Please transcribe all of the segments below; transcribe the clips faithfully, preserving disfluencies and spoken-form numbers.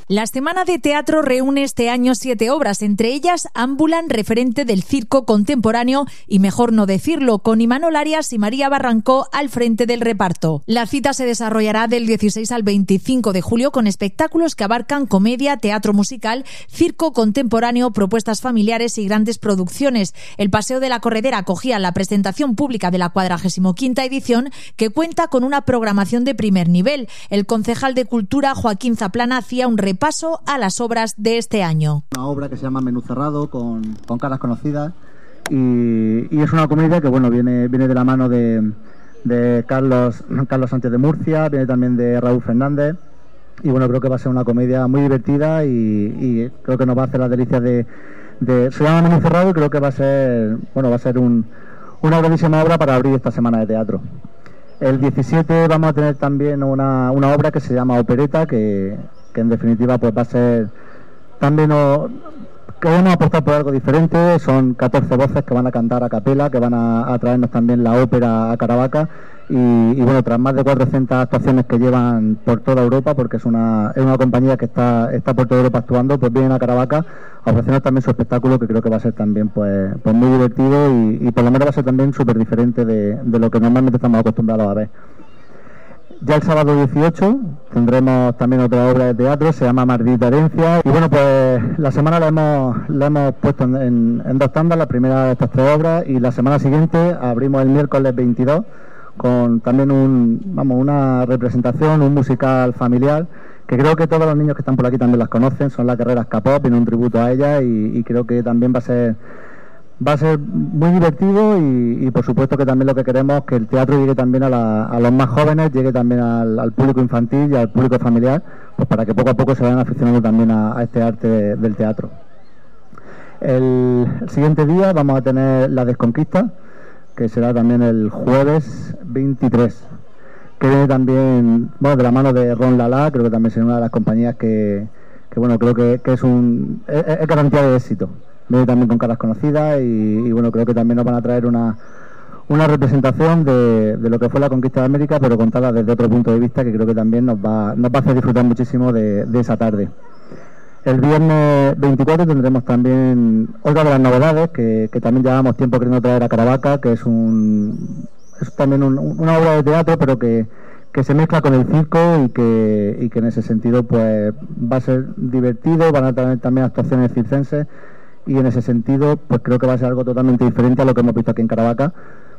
La Semana de Teatro reúne este año siete obras, entre ellas Ámbulan, referente del circo contemporáneo, y mejor no decirlo, con Imanol Arias y María Barrancó al frente del reparto. La cita se desarrollará del dieciséis al veinticinco de julio con espectáculos que abarcan comedia, teatro musical, circo contemporáneo, propuestas familiares y grandes producciones. El Paseo de la Corredera acogía la presentación pública de la cuadragésima quinta edición, que cuenta con una programación de primer nivel. El concejal de Cultura, Joaquín Zaplana, hacía un repaso a las obras de este año. Una obra que se llama Menú Cerrado, con, con caras conocidas, y, y es una comedia que bueno viene, viene de la mano de, de Carlos, Carlos Sánchez de Murcia, viene también de Raúl Fernández, y bueno, creo que va a ser una comedia muy divertida y, y creo que nos va a hacer las delicias de, de... Se llama Menú Cerrado y creo que va a ser, bueno, va a ser un, una grandísima obra para abrir esta semana de teatro. El diecisiete vamos a tener también una, una obra que se llama Opereta, que, que en definitiva pues va a ser también o, queremos apostar por algo diferente. Son catorce voces que van a cantar a capela, que van a, a traernos también la ópera a Caravaca y, y bueno, tras más de cuatrocientas actuaciones que llevan por toda Europa, porque es una, es una compañía que está, está por toda Europa actuando, pues vienen a Caravaca a ofrecernos también su espectáculo, que creo que va a ser también pues, pues muy divertido y, y por lo menos va a ser también súper diferente de, de lo que normalmente estamos acostumbrados a ver. Ya el sábado dieciocho tendremos también otra obra de teatro, se llama Maldita Herencia, y bueno, pues la semana la hemos, la hemos puesto en, en, en dos tandas, la primera de estas tres obras, y la semana siguiente abrimos el miércoles veintidós con también un, vamos, una representación, un musical familiar, que creo que todos los niños que están por aquí también las conocen, son las Guerreras K-pop, en un tributo a ellas, y, y creo que también va a ser va a ser muy divertido y, y por supuesto que también lo que queremos es que el teatro llegue también a, la, a los más jóvenes, llegue también al, al público infantil y al público familiar, pues para que poco a poco se vayan aficionando también a, a este arte de, del teatro. El, el siguiente día vamos a tener La Desconquista, que será también el jueves veintitrés, que viene también, bueno, de la mano de Ron Lala, creo que también será una de las compañías que, que bueno, creo que, que es un es, es garantía de éxito. Viene también con caras conocidas y, y bueno, creo que también nos van a traer una, una representación de, de lo que fue la conquista de América, pero contada desde otro punto de vista que creo que también nos va, nos va a hacer disfrutar muchísimo de, de esa tarde. El viernes veinticuatro tendremos también otra de las novedades que, que también llevamos tiempo queriendo traer a Caravaca, que es un es también un, una obra de teatro, pero que, que se mezcla con el circo y que, y que en ese sentido pues va a ser divertido, van a tener también actuaciones circenses. Y en ese sentido, pues creo que va a ser algo totalmente diferente a lo que hemos visto aquí en Caravaca.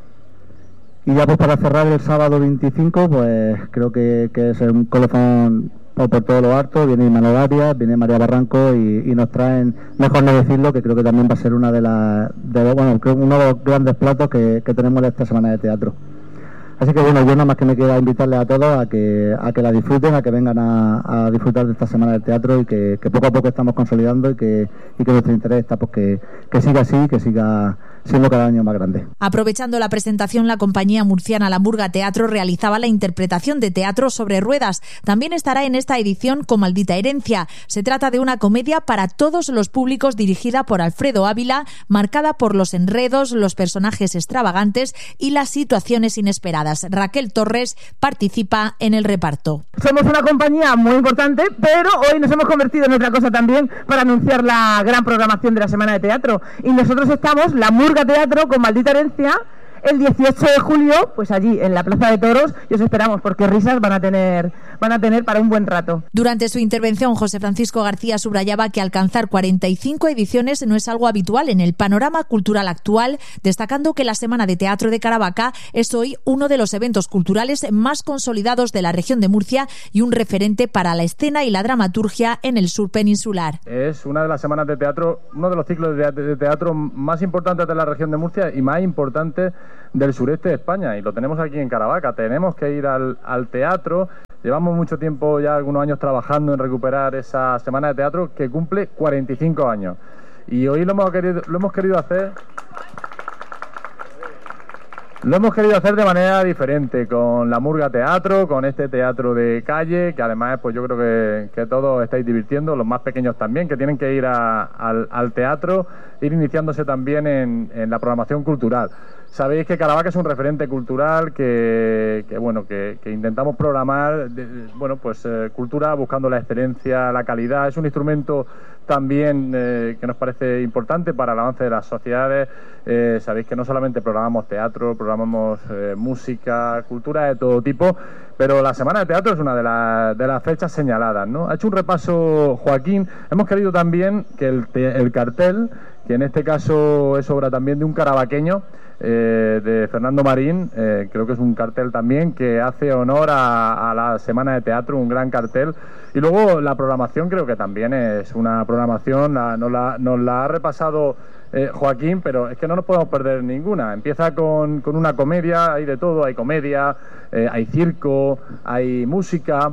Y ya pues para cerrar el sábado veinticinco, pues creo que, que es un colofón por todo lo alto. Viene Imanol Arias, viene María Barranco y, y nos traen, mejor no decirlo, que creo que también va a ser una de las, de, bueno, uno de los grandes platos que, que tenemos esta semana de teatro. Así que bueno, yo nada más que me queda invitarles a todos a que a que la disfruten, a que vengan a, a disfrutar de esta semana del teatro y que, que poco a poco estamos consolidando y que, y que nuestro interés está pues que, que siga así, que siga siendo cada año más grande. Aprovechando la presentación, la compañía murciana La Murga Teatro realizaba la interpretación de Teatro sobre Ruedas. También estará en esta edición con Maldita Herencia. Se trata de una comedia para todos los públicos dirigida por Alfredo Ávila, marcada por los enredos, los personajes extravagantes y las situaciones inesperadas. Raquel Torres participa en el reparto. Somos una compañía muy importante, pero hoy nos hemos convertido en otra cosa también para anunciar la gran programación de la Semana de Teatro. Y nosotros estamos, La Murga Teatro, con Maldita Herencia, el dieciocho de julio, pues allí en la Plaza de Toros, y os esperamos porque risas van a tener van a tener para un buen rato. Durante su intervención, José Francisco García subrayaba que alcanzar cuarenta y cinco ediciones no es algo habitual en el panorama cultural actual, destacando que la Semana de Teatro de Caravaca es hoy uno de los eventos culturales más consolidados de la región de Murcia y un referente para la escena y la dramaturgia en el sur peninsular. Es una de las semanas de teatro, uno de los ciclos de teatro más importantes de la región de Murcia y más importantes del sureste de España, y lo tenemos aquí en Caravaca. Tenemos que ir al, al teatro. Llevamos mucho tiempo, ya algunos años, trabajando en recuperar esa semana de teatro que cumple cuarenta y cinco años, y hoy lo hemos querido, lo hemos querido hacer lo hemos querido hacer de manera diferente, con La Murga Teatro, con este teatro de calle, que además pues yo creo que, que todos estáis divirtiendo, los más pequeños también, que tienen que ir a, al, al teatro, ir iniciándose también en, en la programación cultural. Sabéis que Caravaca es un referente cultural que, que bueno, que, que intentamos programar, de, bueno, pues eh, cultura buscando la excelencia, la calidad. Es un instrumento también eh, que nos parece importante para el avance de las sociedades. Eh, sabéis que no solamente programamos teatro, programamos eh, música, cultura de todo tipo, pero la Semana de Teatro es una de, la, de las fechas señaladas, ¿no? Ha hecho un repaso Joaquín. Hemos querido también que el, el cartel, que en este caso es obra también de un caravaqueño, eh, de Fernando Marín, eh, creo que es un cartel también que hace honor a, a la Semana de Teatro, un gran cartel. Y luego la programación creo que también es una programación, la, nos, la, nos la ha repasado eh, Joaquín, pero es que no nos podemos perder ninguna. Empieza con, con una comedia, hay de todo, hay comedia, eh, hay circo, hay música.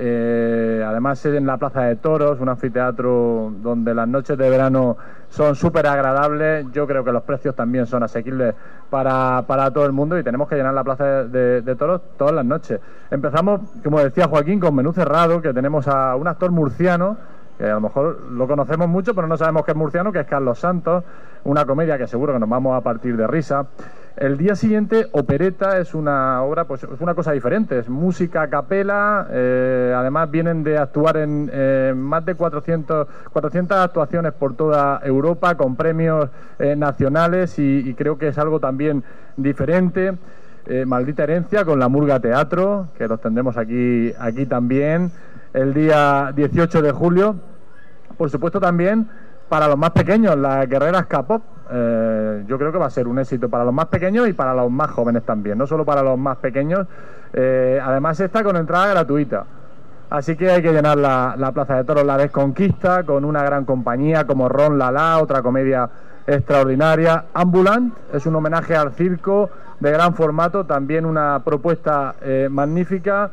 Eh, además es en la Plaza de Toros, un anfiteatro donde las noches de verano son súper agradables. Yo creo que los precios también son asequibles para, para todo el mundo y tenemos que llenar la Plaza de, de, de Toros todas las noches. Empezamos, como decía Joaquín, con Menú Cerrado, que tenemos a un actor murciano, que a lo mejor lo conocemos mucho, pero no sabemos que es murciano, que es Carlos Santos, una comedia que seguro que nos vamos a partir de risa. El día siguiente, Opereta, es una obra, pues es una cosa diferente, es música a capela, eh, además vienen de actuar en eh, más de cuatrocientas actuaciones por toda Europa, con premios eh, nacionales y, y creo que es algo también diferente. Eh, Maldita Herencia, con la Murga Teatro, que los tendremos aquí, aquí también, el día dieciocho de julio. Por supuesto también para los más pequeños, las Guerreras K-pop. Eh, yo creo que va a ser un éxito para los más pequeños y para los más jóvenes también, no solo para los más pequeños. Eh, además está con entrada gratuita, así que hay que llenar la, la Plaza de Toros. La Desconquista, con una gran compañía como Ron Lala, otra comedia extraordinaria. Ambulant es un homenaje al circo de gran formato, también una propuesta eh, magnífica.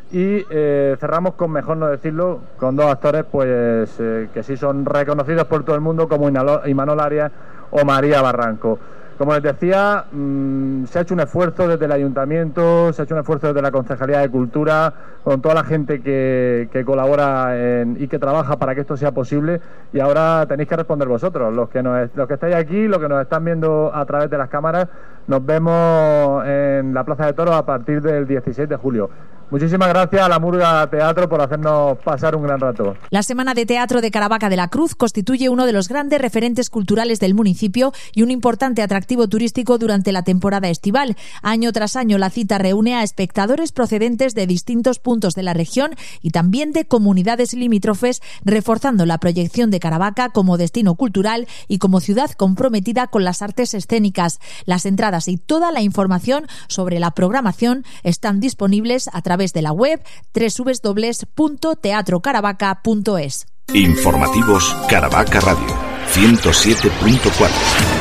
Y eh, cerramos con, mejor no decirlo, con dos actores pues eh, que sí son reconocidos por todo el mundo, como Imanol Arias o María Barranco. Como les decía, mmm, se ha hecho un esfuerzo desde el Ayuntamiento, se ha hecho un esfuerzo desde la Concejalía de Cultura, con toda la gente que, que colabora en, y que trabaja para que esto sea posible, y ahora tenéis que responder vosotros, los que, nos, los que estáis aquí, los que nos están viendo a través de las cámaras. Nos vemos en la Plaza de Toros a partir del dieciséis de julio. Muchísimas gracias a la Murga Teatro por hacernos pasar un gran rato. La Semana de Teatro de Caravaca de la Cruz constituye uno de los grandes referentes culturales del municipio y un importante atractivo turístico durante la temporada estival. Año tras año la cita reúne a espectadores procedentes de distintos puntos de la región y también de comunidades limítrofes, reforzando la proyección de Caravaca como destino cultural y como ciudad comprometida con las artes escénicas. Las entradas y toda la información sobre la programación están disponibles a través de la web doble u doble u doble u punto teatro caravaca punto es. Informativos Caravaca Radio ciento siete punto cuatro.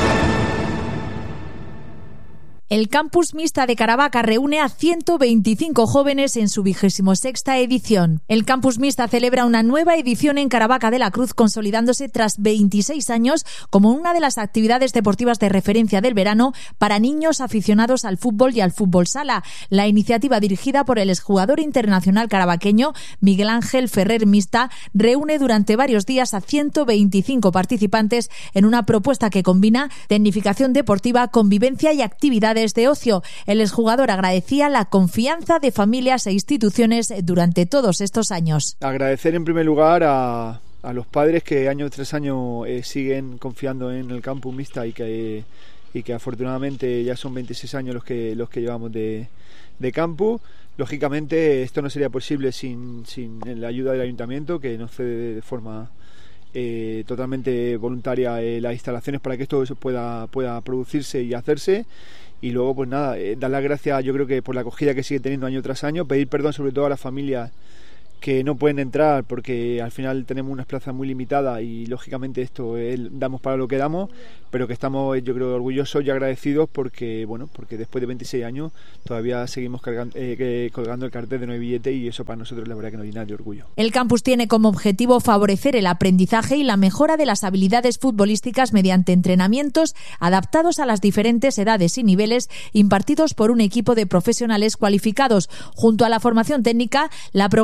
El Campus Mixta de Caravaca reúne a ciento veinticinco jóvenes en su vigésimo sexta edición. El Campus Mixta celebra una nueva edición en Caravaca de la Cruz, consolidándose tras veintiséis años como una de las actividades deportivas de referencia del verano para niños aficionados al fútbol y al fútbol sala. La iniciativa, dirigida por el exjugador internacional caravaqueño Miguel Ángel Ferrer Mista, reúne durante varios días a ciento veinticinco participantes en una propuesta que combina tecnificación deportiva, convivencia y actividades de ocio. El exjugador agradecía la confianza de familias e instituciones durante todos estos años. Agradecer en primer lugar a, a los padres que año tras año eh, siguen confiando en el Campus Mixta y que, y que afortunadamente ya son veintiséis años los que, los que llevamos de, de campus. Lógicamente esto no sería posible sin, sin la ayuda del Ayuntamiento, que nos cede de forma eh, totalmente voluntaria eh, las instalaciones para que esto pueda, pueda producirse y hacerse. Y luego pues nada, eh, dar las gracias, yo creo que por la acogida que sigue teniendo año tras año, pedir perdón sobre todo a las familias que no pueden entrar porque al final tenemos unas plazas muy limitadas y lógicamente esto eh, damos para lo que damos, pero que estamos yo creo orgullosos y agradecidos porque bueno porque después de veintiséis años todavía seguimos cargando, eh, colgando el cartel de no hay billete, y eso para nosotros la verdad que nos llena de orgullo. El campus tiene como objetivo favorecer el aprendizaje y la mejora de las habilidades futbolísticas mediante entrenamientos adaptados a las diferentes edades y niveles, impartidos por un equipo de profesionales cualificados. Junto a la formación técnica, la programación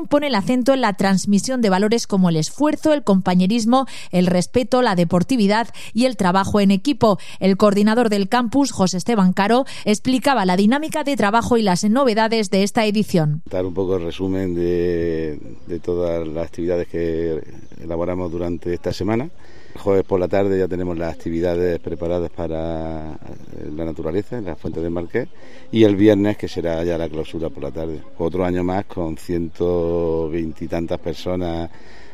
edición pone el acento en la transmisión de valores como el esfuerzo, el compañerismo, el respeto, la deportividad y el trabajo en equipo. El coordinador del campus, José Esteban Caro, explicaba la dinámica de trabajo y las novedades de esta edición. Dar un poco el resumen de, de todas las actividades que elaboramos durante esta semana. El jueves por la tarde ya tenemos las actividades preparadas para la naturaleza, en las fuentes del Marqués, y el viernes, que será ya la clausura por la tarde. Otro año más con ciento veinte y tantas personas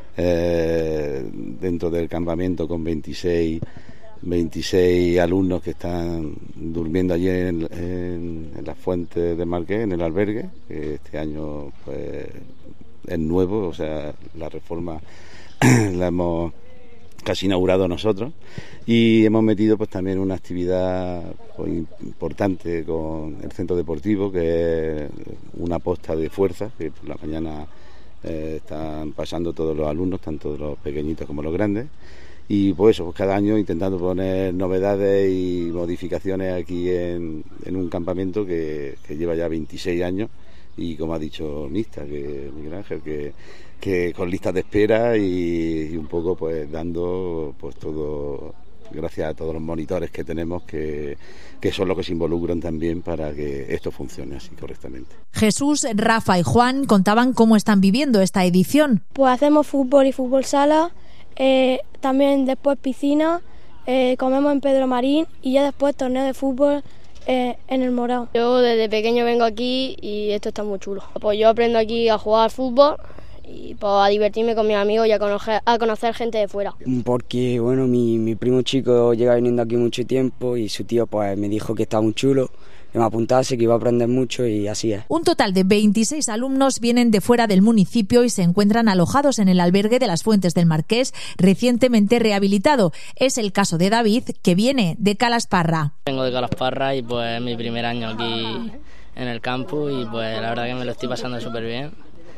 eh, dentro del campamento, con veintiséis, veintiséis alumnos que están durmiendo allí en, en, en las fuentes del Marqués, en el albergue, que este año pues es nuevo, o sea, la reforma la hemos casi inaugurado nosotros, y hemos metido pues también una actividad pues, importante con el centro deportivo, que es una posta de fuerza, que por la mañana eh, están pasando todos los alumnos, tanto los pequeñitos como los grandes, y pues eso, pues cada año intentando poner novedades y modificaciones aquí en, en un campamento que, que lleva ya veintiséis años, y como ha dicho Mista, que Miguel Ángel, que que con listas de espera y, y un poco pues dando pues todo, gracias a todos los monitores que tenemos, que, que son los que se involucran también para que esto funcione así correctamente. Jesús, Rafa y Juan contaban cómo están viviendo esta edición. Pues hacemos fútbol y fútbol sala, eh, también después piscina, eh, comemos en Pedro Marín y ya después torneo de fútbol eh, en el Morao. Yo desde pequeño vengo aquí y esto está muy chulo. Pues yo aprendo aquí a jugar al fútbol y pues, a divertirme con mis amigos y a conocer, a conocer gente de fuera. Porque bueno, mi, mi primo chico llega viniendo aquí mucho tiempo y su tío pues me dijo que está muy chulo, que me apuntase, que iba a aprender mucho, y así es. Un total de veintiséis alumnos vienen de fuera del municipio y se encuentran alojados en el albergue de las Fuentes del Marqués, recientemente rehabilitado. Es el caso de David, que viene de Calasparra. Vengo de Calasparra y pues es mi primer año aquí en el campus y pues la verdad que me lo estoy pasando súper bien.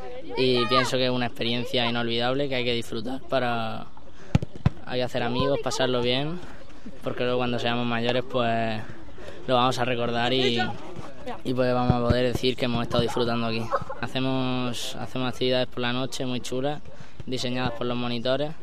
Y pienso que es una experiencia inolvidable que hay que disfrutar para hay que hacer amigos, pasarlo bien, porque luego cuando seamos mayores pues lo vamos a recordar y, y pues vamos a poder decir que hemos estado disfrutando aquí. Hacemos, hacemos actividades por la noche muy chulas, diseñadas por los monitores,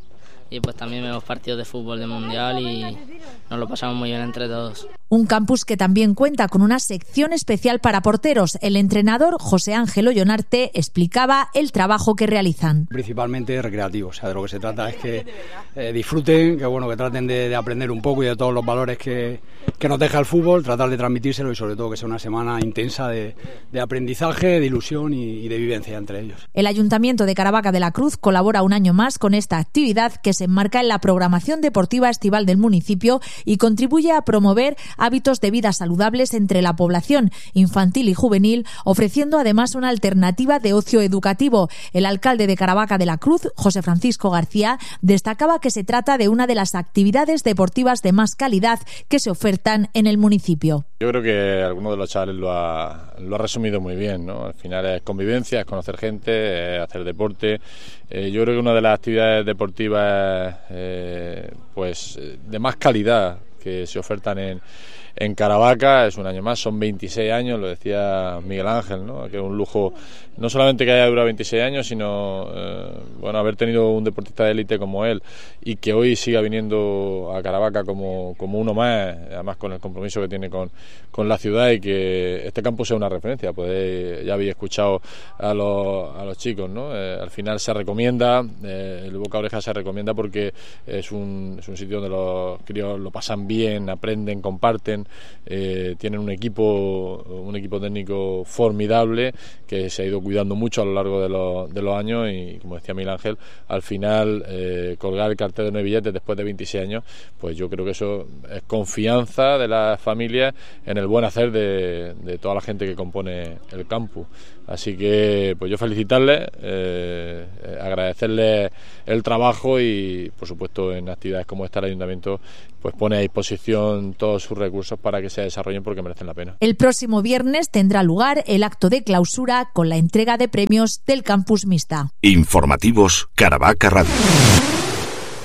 y pues también vemos partidos de fútbol de mundial y nos lo pasamos muy bien entre todos. Un campus que también cuenta con una sección especial para porteros. El entrenador José Ángel Ollonarte explicaba el trabajo que realizan. Principalmente recreativo, o sea, de lo que se trata es que eh, disfruten, que bueno, que traten de, de aprender un poco y de todos los valores que, que nos deja el fútbol, tratar de transmitírselo y sobre todo que sea una semana intensa de, de aprendizaje, de ilusión y, y de vivencia entre ellos. El Ayuntamiento de Caravaca de la Cruz colabora un año más con esta actividad que se enmarca en la programación deportiva estival del municipio y contribuye a promover hábitos de vida saludables entre la población infantil y juvenil, ofreciendo además una alternativa de ocio educativo. El alcalde de Caravaca de la Cruz, José Francisco García, destacaba que se trata de una de las actividades deportivas de más calidad que se ofertan en el municipio. Yo creo que alguno de los chavales lo ha, lo ha resumido muy bien, ¿no? Al final es convivencia, es conocer gente, es hacer deporte. Eh, yo creo que una de las actividades deportivas eh, pues de más calidad que se ofertan en, en Caravaca, es un año más, son veintiséis años, lo decía Miguel Ángel, ¿no? Que es un lujo no solamente que haya durado veintiséis años, sino eh, bueno, haber tenido un deportista de élite como él y que hoy siga viniendo a Caravaca como, como uno más, además con el compromiso que tiene con, con la ciudad, y que este campo sea una referencia. Pues ya habéis escuchado a los, a los chicos, ¿no? Eh, al final se recomienda, eh, el boca a oreja se recomienda porque es un, es un sitio donde los críos lo pasan bien, aprenden, comparten, eh, tienen un equipo, un equipo técnico formidable que se ha ido cuidando mucho a lo largo de los, de los años, y como decía Miguel Ángel, al final eh, colgar el cartel de nueve billetes después de veintiséis años, pues yo creo que eso es confianza de las familias en el buen hacer de, de toda la gente que compone el campus. Así que pues yo felicitarles, eh, agradecerles el trabajo y por supuesto en actividades como esta el Ayuntamiento pues pone a disposición todos sus recursos para que se desarrollen porque merecen la pena. El próximo viernes tendrá lugar el acto de clausura con la entrega de premios del Campus Mista. Informativos Caravaca Radio.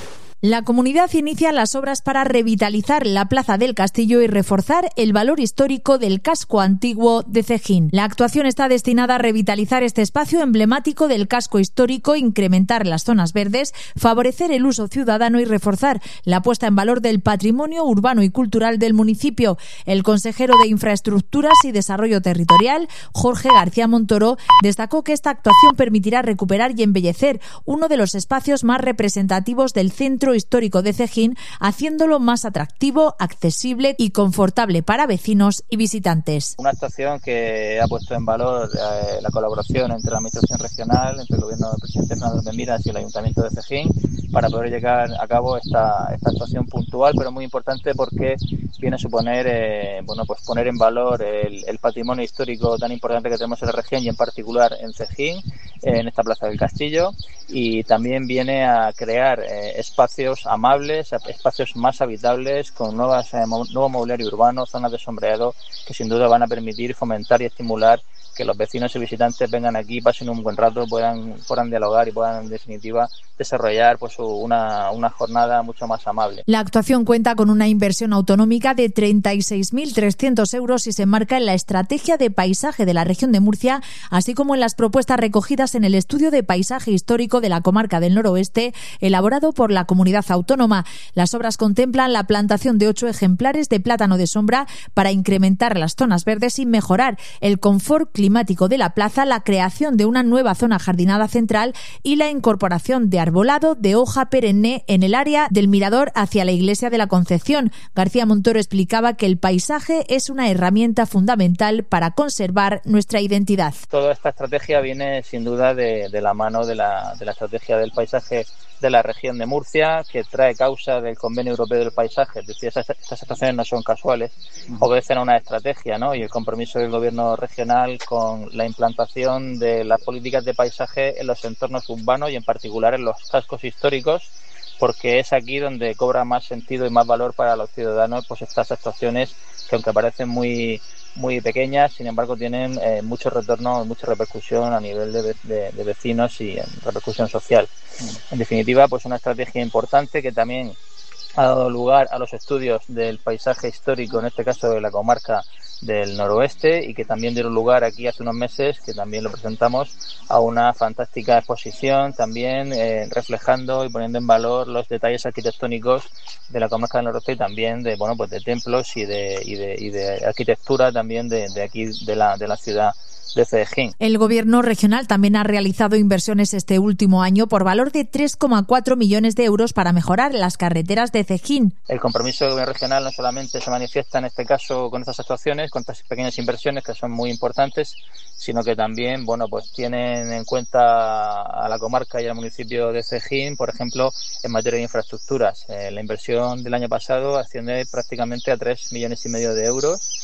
La comunidad inicia las obras para revitalizar la Plaza del Castillo y reforzar el valor histórico del casco antiguo de Cejín. La actuación está destinada a revitalizar este espacio emblemático del casco histórico, incrementar las zonas verdes, favorecer el uso ciudadano y reforzar la puesta en valor del patrimonio urbano y cultural del municipio. El consejero de Infraestructuras y Desarrollo Territorial, Jorge García Montoro, destacó que esta actuación permitirá recuperar y embellecer uno de los espacios más representativos del centro histórico de Cejín, haciéndolo más atractivo, accesible y confortable para vecinos y visitantes. Una actuación que ha puesto en valor eh, la colaboración entre la Administración Regional, entre el Gobierno del presidente Fernando de Miras y el Ayuntamiento de Cejín, para poder llegar a cabo esta, esta actuación puntual, pero muy importante porque viene a suponer eh, bueno, pues poner en valor el, el patrimonio histórico tan importante que tenemos en la región y en particular en Cejín, eh, en esta Plaza del Castillo, y también viene a crear eh, espacios amables, espacios más habitables, con nuevas, eh, nuevo mobiliario urbano, zonas de sombreado que sin duda van a permitir fomentar y estimular que los vecinos y visitantes vengan aquí, pasen un buen rato, puedan, puedan dialogar y puedan en definitiva desarrollar pues una, una jornada mucho más amable. La actuación cuenta con una inversión autonómica de treinta y seis mil trescientos euros y se enmarca en la estrategia de paisaje de la región de Murcia, así como en las propuestas recogidas en el estudio de paisaje histórico de la comarca del Noroeste, elaborado por la comunidad autónoma. Las obras contemplan la plantación de ocho ejemplares de plátano de sombra para incrementar las zonas verdes y mejorar el confort climático de la plaza, la creación de una nueva zona jardinada central y la incorporación de arbolado de hoja perenne en el área del mirador hacia la iglesia de la Concepción. García Montoro explicaba que el paisaje es una herramienta fundamental para conservar nuestra identidad. Toda esta estrategia viene sin duda de, de la mano de la, de la estrategia del paisaje de la región de Murcia, que trae causa del Convenio Europeo del Paisaje. Es decir, estas, estas actuaciones no son casuales, obedecen a una estrategia, ¿no? Y el compromiso del gobierno regional con la implantación de las políticas de paisaje en los entornos urbanos y en particular en los cascos históricos, porque es aquí donde cobra más sentido y más valor para los ciudadanos pues estas actuaciones que, aunque parecen muy muy pequeñas, sin embargo tienen eh, mucho retorno, mucha repercusión a nivel de, de, de vecinos y en repercusión social. En definitiva, pues una estrategia importante que también ha dado lugar a los estudios del paisaje histórico, en este caso de la comarca del Noroeste, y que también dieron lugar aquí hace unos meses, que también lo presentamos, a una fantástica exposición, también eh, reflejando y poniendo en valor los detalles arquitectónicos de la comarca del Noroeste y también de bueno pues de templos y de y de, y de arquitectura también de, de aquí de la de la ciudad de Cejín. El Gobierno regional también ha realizado inversiones este último año por valor de tres coma cuatro millones de euros para mejorar las carreteras de Cejín. El compromiso del Gobierno regional no solamente se manifiesta en este caso con estas actuaciones, con estas pequeñas inversiones que son muy importantes, sino que también bueno pues tienen en cuenta a la comarca y al municipio de Cejín, por ejemplo, en materia de infraestructuras. Eh, la inversión del año pasado asciende prácticamente a tres millones y medio de euros,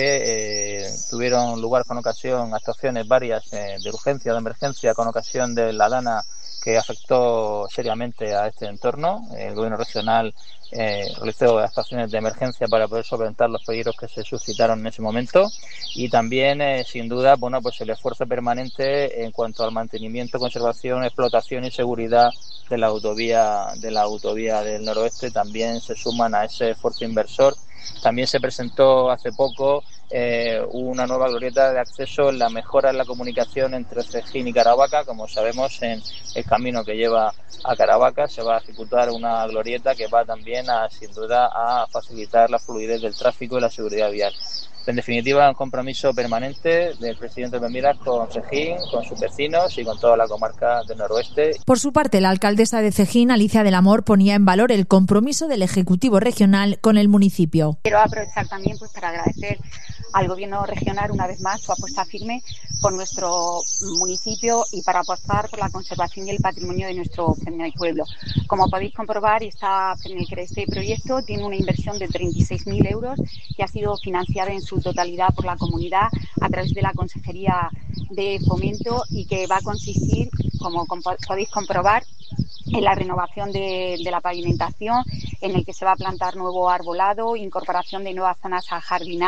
que eh, tuvieron lugar con ocasión actuaciones varias eh, de urgencia, de emergencia, con ocasión de la dana que afectó seriamente a este entorno. El gobierno regional eh, realizó actuaciones de emergencia para poder solventar los peligros que se suscitaron en ese momento, y también eh, sin duda bueno pues el esfuerzo permanente en cuanto al mantenimiento, conservación, explotación y seguridad de la autovía de la autovía del Noroeste también se suman a ese esfuerzo inversor. También se presentó hace poco eh, una nueva glorieta de acceso en la mejora en la comunicación entre Cejín y Caravaca. Como sabemos, en el camino que lleva a Caravaca se va a ejecutar una glorieta que va también a, sin duda, a facilitar la fluidez del tráfico y la seguridad vial. En definitiva, un compromiso permanente del presidente de Miras con Cejín, con sus vecinos y con toda la comarca del Noroeste. Por su parte, la alcaldesa de Cejín, Alicia del Amor, ponía en valor el compromiso del Ejecutivo Regional con el municipio. Quiero aprovechar también pues para agradecer al Gobierno regional una vez más su apuesta firme por nuestro municipio y para apostar por la conservación y el patrimonio de nuestro primer pueblo. Como podéis comprobar, esta, este proyecto tiene una inversión de treinta y seis mil euros que ha sido financiada en su totalidad por la comunidad a través de la Consejería de Fomento y que va a consistir, como podéis comprobar, en la renovación de, de la pavimentación, en el que se va a plantar nuevo arbolado, incorporación de nuevas zonas ajardinadas,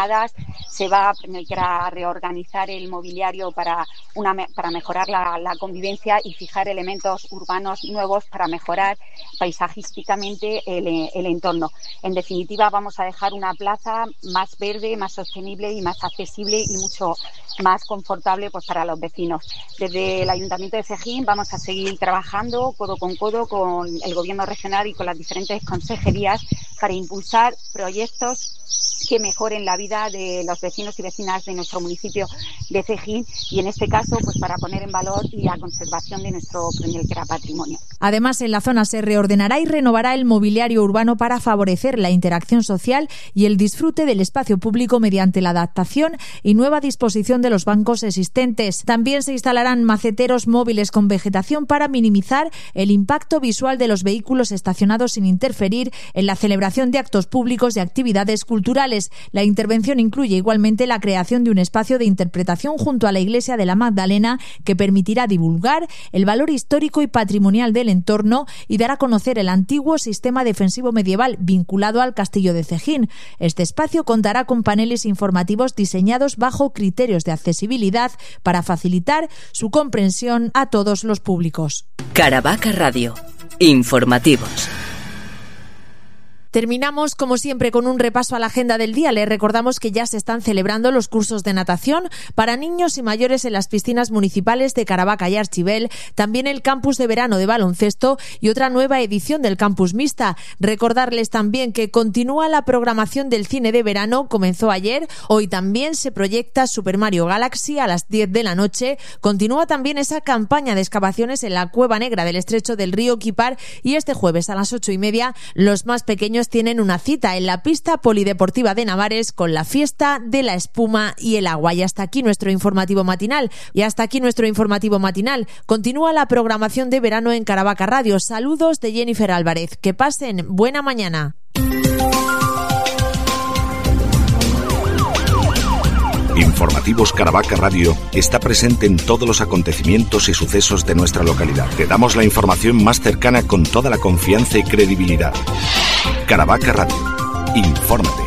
se va a reorganizar el mobiliario para, una, para mejorar la, la convivencia y fijar elementos urbanos nuevos para mejorar paisajísticamente el, el entorno. En definitiva, vamos a dejar una plaza más verde, más sostenible y más accesible y mucho más confortable pues, para los vecinos. Desde el Ayuntamiento de Cejín vamos a seguir trabajando codo con codo con el Gobierno regional y con las diferentes consejerías para impulsar proyectos que mejoren la vida de los vecinos y vecinas de nuestro municipio de Cejín y en este caso pues para poner en valor la conservación de nuestro patrimonio. Además, en la zona se reordenará y renovará el mobiliario urbano para favorecer la interacción social y el disfrute del espacio público mediante la adaptación y nueva disposición de los bancos existentes. También se instalarán maceteros móviles con vegetación para minimizar el impacto visual de los vehículos estacionados sin interferir en la celebración de actos públicos y actividades culturales. La intervención incluye igualmente la creación de un espacio de interpretación junto a la Iglesia de la Magdalena que permitirá divulgar el valor histórico y patrimonial del entorno y dar a conocer el antiguo sistema defensivo medieval vinculado al castillo de Cejín. Este espacio contará con paneles informativos diseñados bajo criterios de accesibilidad para facilitar su comprensión a todos los públicos. Caravaca Radio. Informativos. Terminamos, como siempre, con un repaso a la agenda del día. Les recordamos que ya se están celebrando los cursos de natación para niños y mayores en las piscinas municipales de Caravaca y Archibel, también el campus de verano de baloncesto y otra nueva edición del campus mixta. Recordarles también que continúa la programación del cine de verano, comenzó ayer, hoy también se proyecta Super Mario Galaxy a las diez de la noche. Continúa también esa campaña de excavaciones en la Cueva Negra del estrecho del río Quipar y este jueves a las ocho y media los más pequeños tienen una cita en la pista polideportiva de Navares con la fiesta de la espuma y el agua. Y hasta aquí nuestro informativo matinal. Y hasta aquí nuestro informativo matinal. Continúa la programación de verano en Caravaca Radio. Saludos de Jennifer Álvarez. Que pasen buena mañana. Informativos Caravaca Radio está presente en todos los acontecimientos y sucesos de nuestra localidad. Te damos la información más cercana con toda la confianza y credibilidad. Caravaca Radio. Infórmate.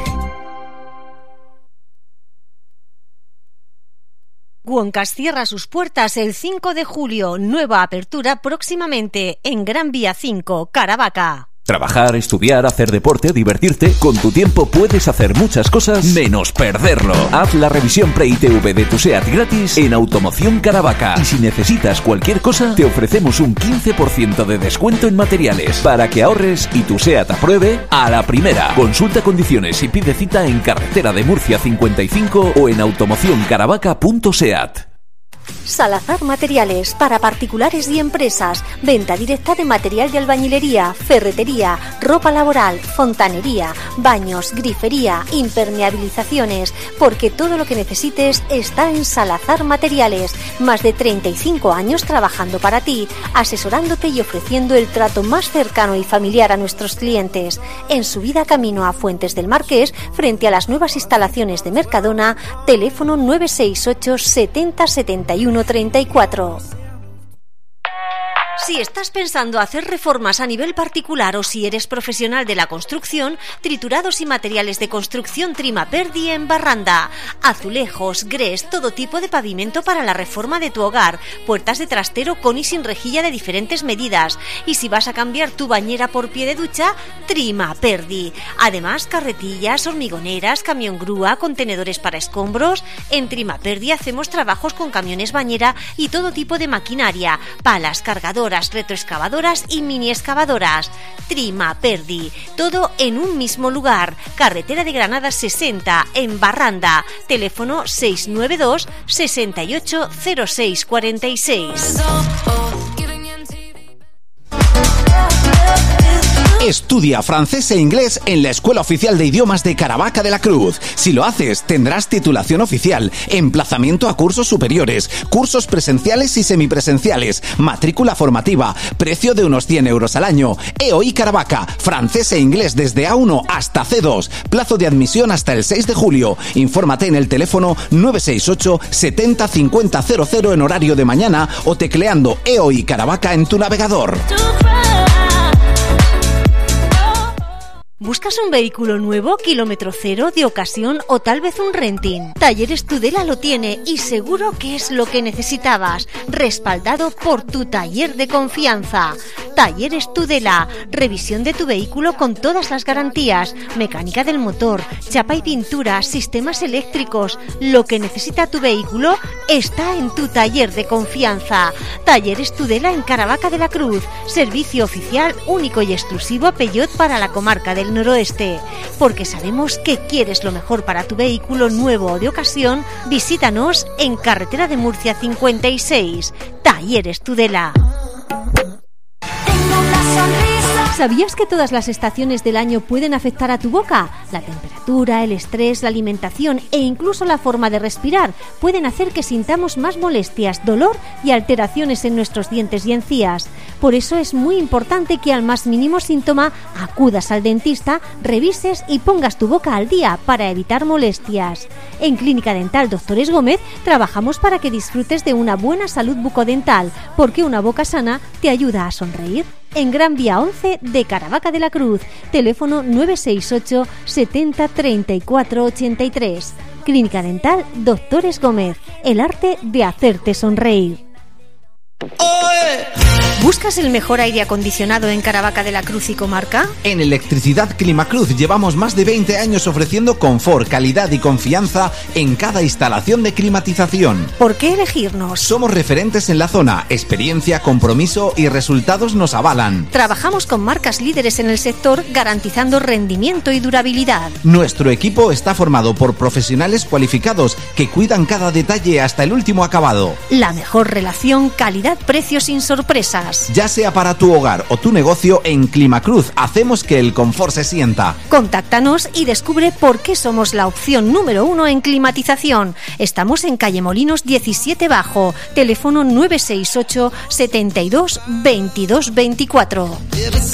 Cuencas cierra sus puertas el cinco de julio. Nueva apertura próximamente en Gran Vía cinco, Caravaca. Trabajar, estudiar, hacer deporte, divertirte. Con tu tiempo puedes hacer muchas cosas menos perderlo. Haz la revisión Pre-I T V de tu SEAT gratis en Automoción Caravaca. Y si necesitas cualquier cosa, te ofrecemos un quince por ciento de descuento en materiales para que ahorres y tu SEAT apruebe a la primera. Consulta condiciones y pide cita en Carretera de Murcia cincuenta y cinco o en automoción caravaca punto seat. Salazar Materiales para particulares y empresas. Venta directa de material de albañilería, ferretería, ropa laboral, fontanería, baños, grifería, impermeabilizaciones. Porque todo lo que necesites está en Salazar Materiales. Más de treinta y cinco años trabajando para ti, asesorándote y ofreciendo el trato más cercano y familiar a nuestros clientes. En subida camino a Fuentes del Marqués, frente a las nuevas instalaciones de Mercadona, teléfono nueve seis ocho setenta setenta y uno treinta y cuatro. Si estás pensando hacer reformas a nivel particular o si eres profesional de la construcción, triturados y materiales de construcción Trimaperdi en Barranda. Azulejos, grés, todo tipo de pavimento para la reforma de tu hogar. Puertas de trastero con y sin rejilla de diferentes medidas. Y si vas a cambiar tu bañera por pie de ducha, Trimaperdi. Además, carretillas, hormigoneras, camión grúa, contenedores para escombros. En Trimaperdi hacemos trabajos con camiones bañera y todo tipo de maquinaria, palas, cargadoras, retroexcavadoras y mini excavadoras. Trimaperdi, todo en un mismo lugar. Carretera de Granada sesenta en Barranda. Teléfono seis nueve dos sesenta y ocho cero seis cuarenta y seis. Estudia francés e inglés en la Escuela Oficial de Idiomas de Caravaca de la Cruz. Si lo haces, tendrás titulación oficial, emplazamiento a cursos superiores, cursos presenciales y semipresenciales, matrícula formativa, precio de unos cien euros al año. E O I Caravaca, francés e inglés desde A uno hasta C dos. Plazo de admisión hasta el seis de julio. Infórmate en el teléfono nueve seis ocho setenta cincuenta cero cero en horario de mañana o tecleando E O I Caravaca en tu navegador. ¿Buscas un vehículo nuevo, kilómetro cero, de ocasión o tal vez un renting? Talleres Tudela lo tiene y seguro que es lo que necesitabas, respaldado por tu taller de confianza. Talleres Tudela, revisión de tu vehículo con todas las garantías, mecánica del motor, chapa y pintura, sistemas eléctricos. Lo que necesita tu vehículo está en tu taller de confianza. Talleres Tudela en Caravaca de la Cruz, servicio oficial único y exclusivo Peugeot para la comarca del noroeste. Porque sabemos que quieres lo mejor para tu vehículo nuevo o de ocasión, visítanos en Carretera de Murcia cincuenta y seis. Talleres Tudela. ¿Sabías que todas las estaciones del año pueden afectar a tu boca? La temperatura, el estrés, la alimentación e incluso la forma de respirar pueden hacer que sintamos más molestias, dolor y alteraciones en nuestros dientes y encías. Por eso es muy importante que al más mínimo síntoma acudas al dentista, revises y pongas tu boca al día para evitar molestias. En Clínica Dental Doctores Gómez trabajamos para que disfrutes de una buena salud bucodental, porque una boca sana te ayuda a sonreír. En Gran Vía once de Caravaca de la Cruz, teléfono nueve seis ocho setenta treinta y cuatro ochenta y tres. Clínica Dental Doctores Gómez, el arte de hacerte sonreír. ¿Buscas el mejor aire acondicionado en Caravaca de la Cruz y comarca? En Electricidad Climacruz llevamos más de veinte años ofreciendo confort, calidad y confianza en cada instalación de climatización. ¿Por qué elegirnos? Somos referentes en la zona, experiencia, compromiso y resultados nos avalan. Trabajamos con marcas líderes en el sector, garantizando rendimiento y durabilidad. Nuestro equipo está formado por profesionales cualificados que cuidan cada detalle hasta el último acabado. La mejor relación calidad-precio sin sorpresas. Ya sea para tu hogar o tu negocio, en Climacruz hacemos que el confort se sienta. Contáctanos y descubre por qué somos la opción número uno en climatización. Estamos en calle Molinos diecisiete Bajo, teléfono nueve seis ocho setenta y dos veintidós veinticuatro.